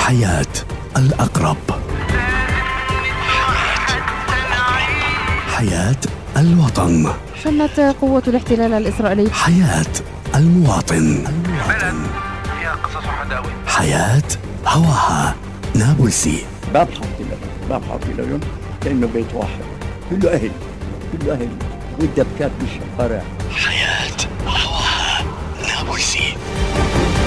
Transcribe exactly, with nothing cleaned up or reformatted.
حياة الأقرب، حياة الوطن، شنت قوة الاحتلال الإسرائيلي حياة المواطن، المواطن. فيها قصص وحداوي، حياة هواها نابلسي. باب حاطين باب حاطين كأنه بيت واحد، كله أهل كله أهل والدبكات بالشوارع. حياة هواها نابلسي.